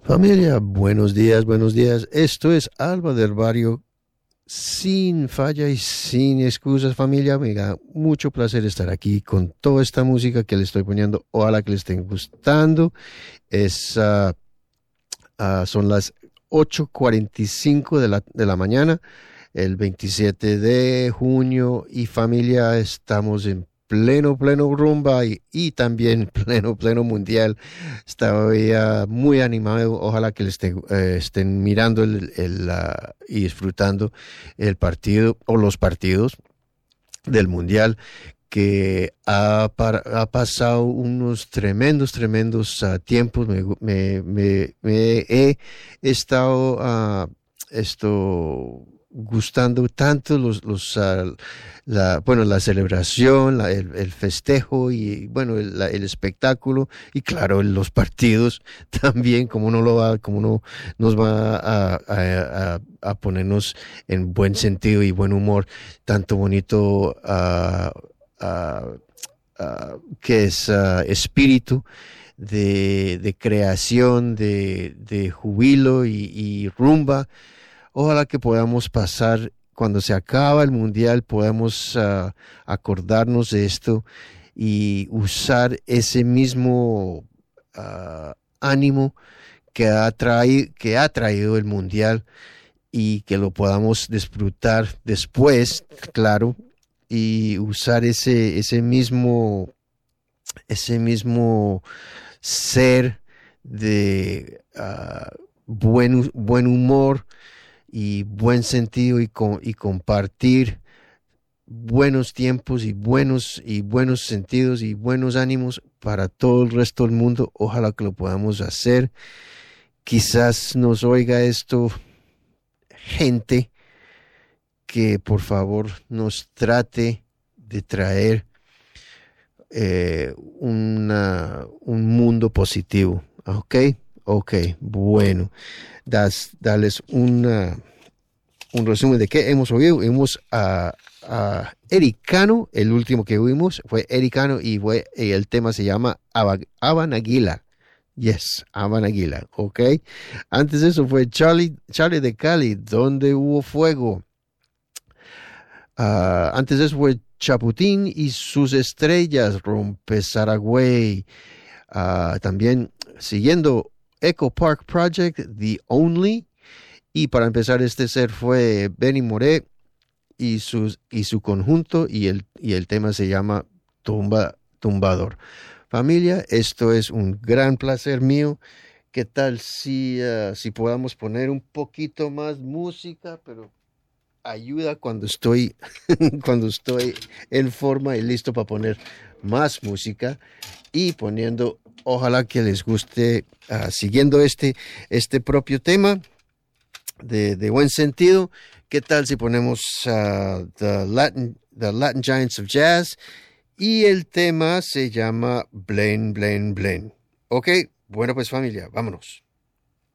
Familia, buenos días, buenos días. Esto es Alba del Barrio, sin falla y sin excusas, familia. Me da mucho placer estar aquí con toda esta música que le estoy poniendo. Ojalá que le estén gustando. Es, son las 8:45 de la mañana, el 27 de junio. Y familia, estamos en pleno rumba y también pleno mundial. Estoy muy animado. Ojalá que le estén mirando y disfrutando el partido o los partidos del mundial que ha pasado unos tremendos tiempos. Me he estado gustando tanto la celebración, el festejo y bueno, el espectáculo y claro, los partidos también, como uno nos va a ponernos en buen sentido y buen humor, tanto bonito que es espíritu de creación, de jubilo y rumba. Ojalá que podamos pasar, cuando se acaba el mundial, podamos acordarnos de esto y usar ese mismo ánimo que ha traído el mundial y que lo podamos disfrutar después, claro, y usar ese mismo ser de buen humor y buen sentido y compartir buenos tiempos y buenos sentidos y buenos ánimos para todo el resto del mundo. Ojalá que lo podamos hacer. Quizás nos oiga esto gente que por favor nos trate de traer un mundo positivo. ¿Ok? Ok, bueno. Darles un resumen de qué hemos oído. Vimos a Ericano, el último que vimos fue Ericano y el tema se llama Habanaguila. Yes, Habanaguila, ok. Antes de eso fue Charlie de Cali, donde hubo fuego. Antes de eso fue Chaputín y sus estrellas, Rompe Saragüey. También siguiendo Echo Park Project, The Only. Y para empezar este ser fue Benny Moré y su conjunto y el tema se llama Tumbador. Familia, esto es un gran placer mío. ¿Qué tal si podamos poner un poquito más música? Pero ayuda cuando estoy cuando estoy en forma y listo para poner más música y poniendo, ojalá que les guste, siguiendo este propio tema de buen sentido. ¿Qué tal si ponemos The Latin Giants of Jazz y el tema se llama Blaine? Ok, bueno pues familia, vámonos.